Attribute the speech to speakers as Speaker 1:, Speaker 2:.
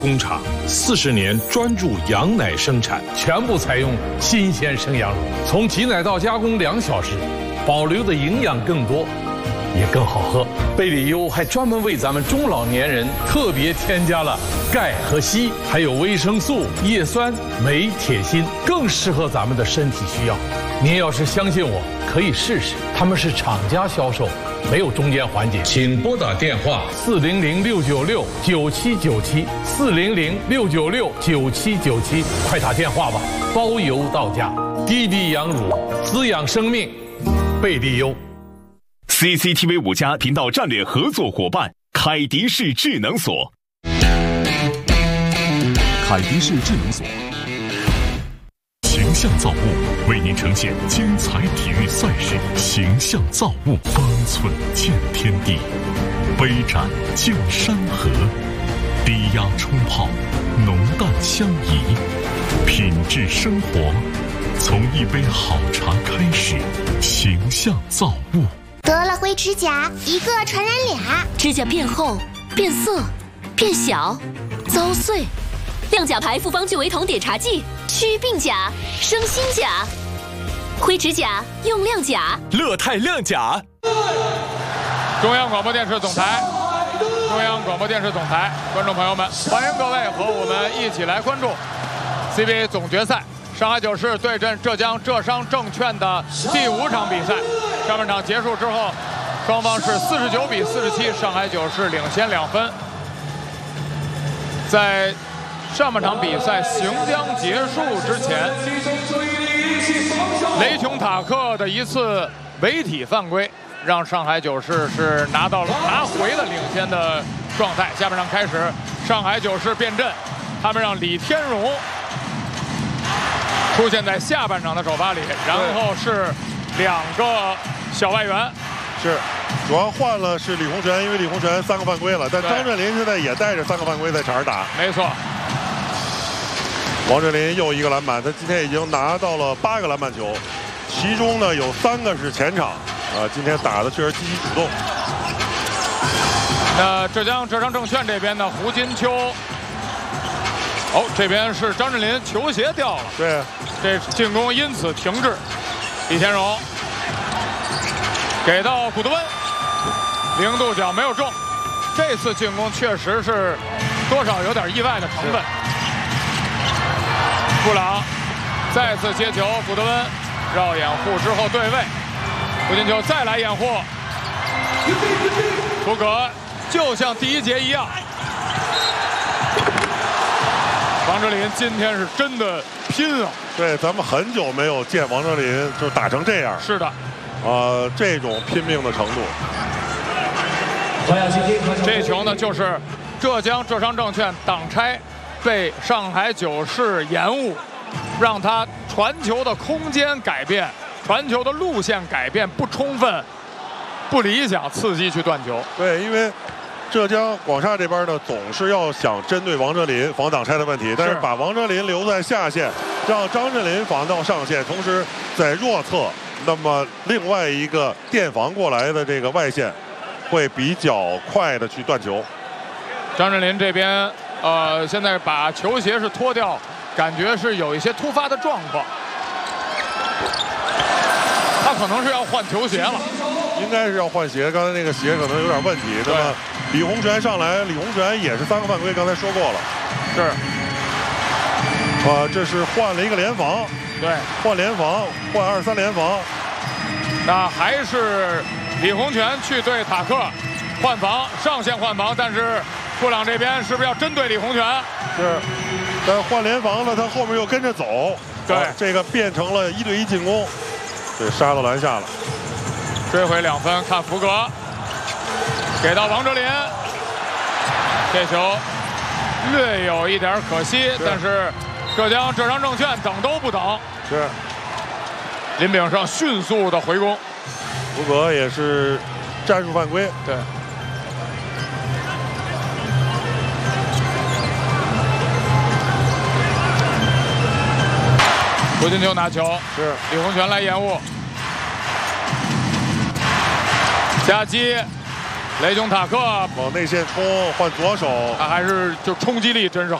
Speaker 1: 工厂40年专注羊奶生产，全部采用新鲜生羊乳，从挤奶到加工2小时，保留的营养更多，也更好喝。贝里优还专门为咱们中老年人特别添加了钙和硒，还有维生素、叶酸、镁、铁、锌，更适合咱们的身体需要。您要是相信我，可以试试，他们是厂家销售，没有中间环节。请拨打电话400-696-9797，400-696-9797，快打电话吧，包邮到家。滴滴羊乳，滋养生命，贝利优。
Speaker 2: CCTV 5家频道战略合作伙伴凯迪士智能锁。凯迪士智能锁形象造物为您呈现精彩体育赛事，形象造物，方寸见天地，杯盏见山河，低压冲泡，浓淡相宜，品质生活从一杯好茶开始，形象造物。
Speaker 3: 得了灰指甲，一个传染俩，
Speaker 4: 指甲变厚、变色、变小、遭碎。亮甲牌复方聚维酮碘茶剂，祛病甲，生新甲。灰指甲用亮甲，
Speaker 5: 乐泰亮甲。
Speaker 6: 中央广播电视总台，观众朋友们，欢迎各位和我们一起来关注 CBA 总决赛，上海九市对阵浙江浙商证券的第5场比赛。上半场结束之后，双方是49-47，上海九市领先2分。在上半场比赛行将结束之前，雷琼塔克的一次违体犯规，让上海九市是拿回了领先的状态。下半场开始，上海九市变阵，他们让李天荣出现在下半场的首发里，然后是2个小外援。
Speaker 7: 是，主要换了是李洪权，因为李洪权3个犯规了，但张镇麟现在也带着3个犯规在场上打。
Speaker 6: 没错。
Speaker 7: 王镇麟又一个篮板，他今天已经拿到了8个篮板球，其中呢有3个是前场，今天打的确实积极主动。
Speaker 6: 那浙江浙商证券这边呢，胡金秋，这边是张镇麟球鞋掉了，
Speaker 7: 对，
Speaker 6: 这进攻因此停滞。李天荣给到古德温，0度角没有中，这次进攻确实是多少有点意外的成分。布朗再次接球，古德温绕掩护之后对位，胡金秋再来掩护，图格就像第1节一样。王哲林今天是真的拼啊！
Speaker 7: 对，咱们很久没有见王哲林就打成这样。
Speaker 6: 是的，
Speaker 7: 这种拼命的程度。
Speaker 6: 这球呢，就是浙江浙商证券挡拆被上海九市延误，让他传球的空间改变，传球的路线改变不充分，不理想，伺机去断球。
Speaker 7: 对，因为浙江广厦这边呢，总是要想针对王哲林防挡拆的问题，但是把王哲林留在下线，让张镇麟防到上线，同时在弱侧，那么另外一个垫防过来的这个外线会比较快的去断球。
Speaker 6: 张镇麟这边现在把球鞋是脱掉，感觉是有一些突发的状况，他可能是要换球鞋了，
Speaker 7: 应该是要换鞋，刚才那个鞋可能有点问题。那么李洪权上来，李洪权也是3个犯规，刚才说过了。
Speaker 6: 是，
Speaker 7: 这是换了一个联防，
Speaker 6: 对，
Speaker 7: 换联防，换2-3联防。
Speaker 6: 那还是李洪权去对塔克换防，上线换防，但是布朗这边是不是要针对李洪权？
Speaker 7: 是，但换联防了，他后面又跟着走，
Speaker 6: 对，
Speaker 7: 这个变成了1对1进攻，对，杀到篮下了，
Speaker 6: 追回2分。看福格给到王哲林，这球略有一点可惜，但是浙江浙商证券等都不等，
Speaker 7: 是
Speaker 6: 林炳胜迅速的回攻，
Speaker 7: 福格也是战术犯规，
Speaker 6: 对。胡金秋拿球，
Speaker 7: 是
Speaker 6: 李洪权来掩护，夹击， 雷雄塔克
Speaker 7: 往内线冲，换左手，
Speaker 6: 他还是就冲击力真是